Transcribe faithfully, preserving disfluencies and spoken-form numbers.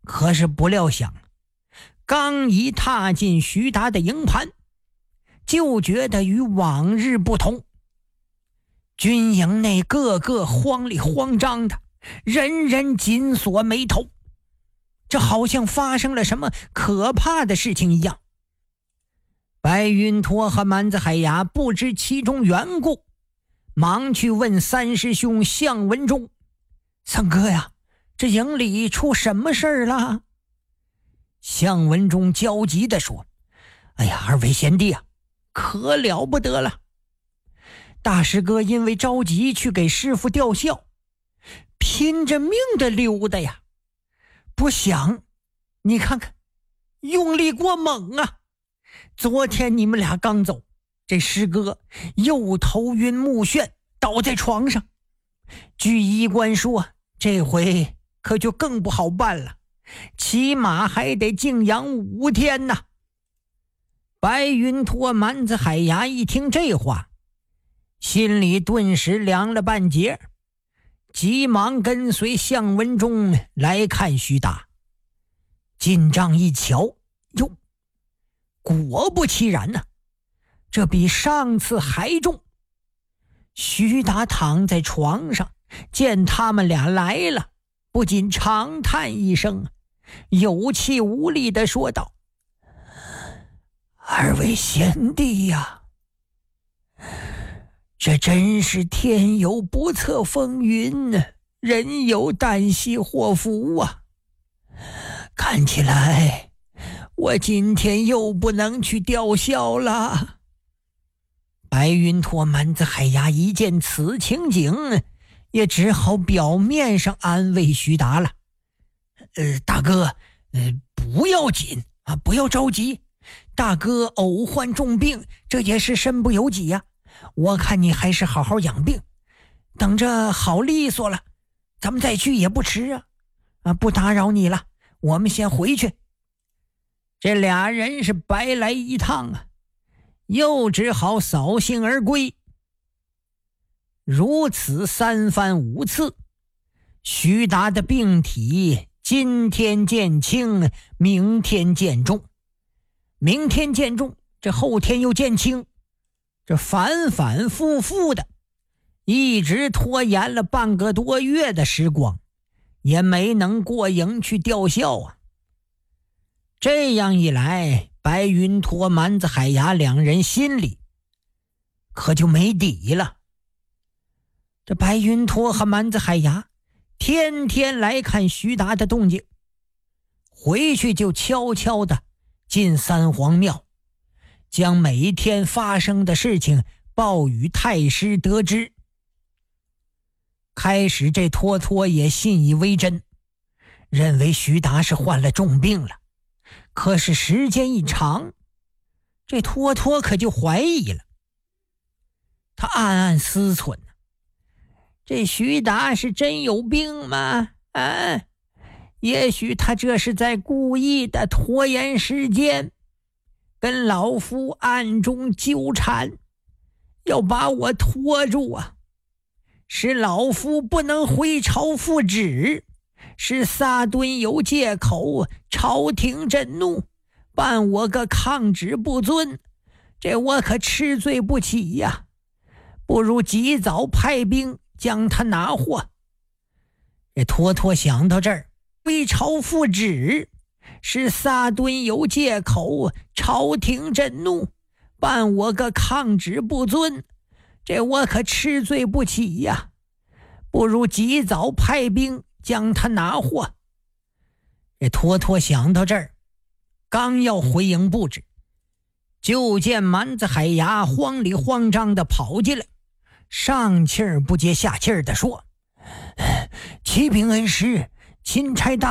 可是不料想，刚一踏进徐达的营盘，就觉得与往日不同。军营内个个慌里慌张的，人人紧锁眉头，这好像发生了什么可怕的事情一样。白云托和蛮子海牙不知其中缘故，忙去问三师兄向文忠：“三哥呀，这营里出什么事儿了？”向文忠焦急地说：“哎呀，二位贤弟啊，可了不得了！大师哥因为着急去给师傅吊孝，拼着命的溜达呀，不想你看看，用力过猛啊！昨天你们俩刚走，这师哥又头晕目眩，倒在床上。据医官说，这回可就更不好办了，起码还得静养五天呢。”白云托蛮子海牙一听这话，心里顿时凉了半截，急忙跟随向文忠来看徐达。进帐一瞧，哟，果不其然呢、啊，这比上次还重。徐达躺在床上，见他们俩来了，不禁长叹一声，有气无力地说道：“二位贤弟呀，这真是天有不测风云，人有旦夕祸福啊！看起来我今天又不能去吊孝了。”白云托蛮子海牙一见此情景，也只好表面上安慰徐达了：“呃，大哥，呃，不要紧啊，不要着急。大哥偶患重病，这也是身不由己呀、啊。我看你还是好好养病，等着好利索了，咱们再去也不迟啊！啊，不打扰你了，我们先回去。”这俩人是白来一趟啊，又只好扫兴而归。如此三番五次，徐达的病体今天见轻，明天见重，明天见重，这后天又见轻，这反反复复的，一直拖延了半个多月的时光，也没能过营去吊孝啊。这样一来，白云托蛮子海牙两人心里可就没底了。这白云托和蛮子海牙天天来看徐达的动静，回去就悄悄的进三皇庙，将每天发生的事情报与太师得知。开始这托托也信以为真，认为徐达是患了重病了。可是时间一长，这托托可就怀疑了。他暗暗思忖，这徐达是真有病吗？啊，也许他这是在故意的拖延时间，跟老夫暗中纠缠，要把我拖住啊，使老夫不能回朝复旨，使撒敦有借口，朝廷震怒，办我个抗旨不遵，这我可吃罪不起呀！不如及早派兵将他拿获。这托托想到这儿，回朝复旨，使撒敦有借口，朝廷震怒，办我个抗旨不遵，这我可吃罪不起呀！不如及早派兵将他拿获。这托托想到这儿，刚要回营布置，就见蛮子海牙慌里慌张的跑进来，上气儿不接下气儿的说：“启禀恩师，钦差大